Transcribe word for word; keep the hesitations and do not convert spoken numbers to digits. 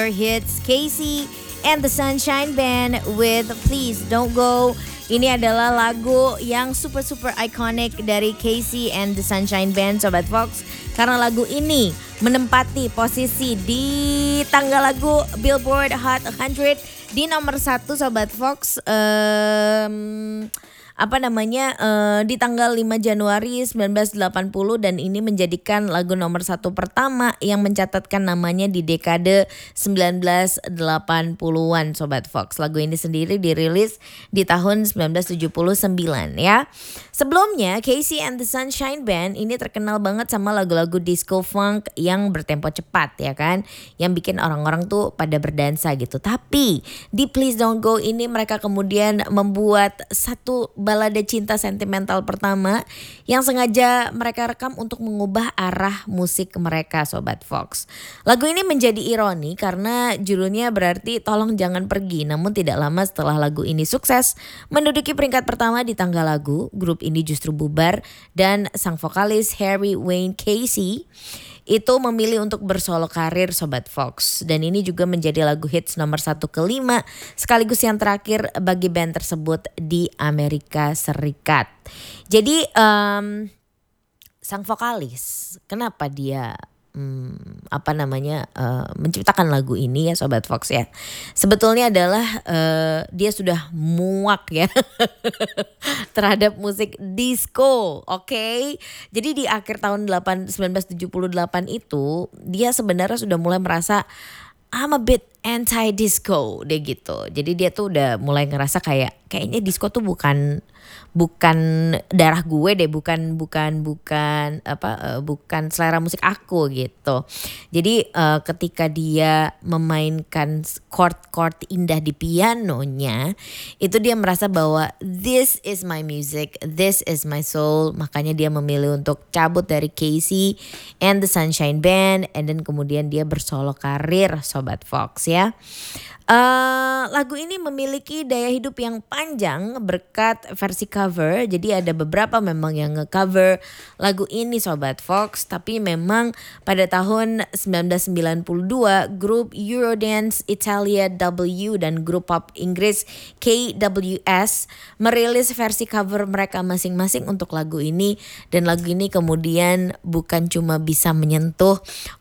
super hits Casey and the Sunshine Band with Please Don't Go. Ini adalah lagu yang super-super iconic dari Casey and the Sunshine Band, Sobat Fox. Karena lagu ini menempati posisi di tangga lagu Billboard Hot seratus di nomor satu, Sobat Fox. Um, apa namanya uh, di tanggal lima Januari seribu sembilan ratus delapan puluh, dan ini menjadikan lagu nomor satu pertama yang mencatatkan namanya di dekade sembilan belas delapan puluhan, Sobat Fox. Lagu ini sendiri dirilis di tahun sembilan belas tujuh puluh sembilan ya. Sebelumnya Casey and the Sunshine Band ini terkenal banget sama lagu-lagu disco funk yang bertempo cepat ya kan, yang bikin orang-orang tuh pada berdansa gitu. Tapi di Please Don't Go ini mereka kemudian membuat satu balada cinta sentimental pertama yang sengaja mereka rekam untuk mengubah arah musik mereka, Sobat Fox. Lagu ini menjadi ironi karena judulnya berarti tolong jangan pergi. Namun tidak lama setelah lagu ini sukses menduduki peringkat pertama di tangga lagu, grup ini justru bubar dan sang vokalis Harry Wayne Casey itu memilih untuk bersolo karir, Sobat Fox. Dan ini juga menjadi lagu hits nomor satu kelima sekaligus yang terakhir bagi band tersebut di Amerika Serikat. Jadi um, sang vokalis, kenapa dia hmm, apa namanya uh, menciptakan lagu ini ya, Sobat Fox ya? Sebetulnya adalah uh, dia sudah muak ya terhadap musik disco, oke? Okay? Jadi di akhir tahun seribu sembilan ratus tujuh puluh delapan itu dia sebenarnya sudah mulai merasa I'm a bit anti-disco deh gitu. Jadi dia tuh udah mulai ngerasa kayak kayaknya disco tuh bukan bukan darah gue deh, bukan bukan bukan apa uh, bukan selera musik aku gitu. Jadi uh, ketika dia memainkan chord-chord indah di pianonya, itu dia merasa bahwa this is my music, this is my soul. Makanya dia memilih untuk cabut dari Casey and the Sunshine Band, and then kemudian dia bersolo karir, Sobat Fox ya. Uh, lagu ini memiliki daya hidup yang panjang berkat versi cover. Jadi ada beberapa memang yang nge-cover lagu ini, Sobat Fox. Tapi memang pada tahun seribu sembilan ratus sembilan puluh dua grup Eurodance Italia W dan grup pop Inggris K W S merilis versi cover mereka masing-masing untuk lagu ini. Dan lagu ini kemudian bukan cuma bisa menyentuh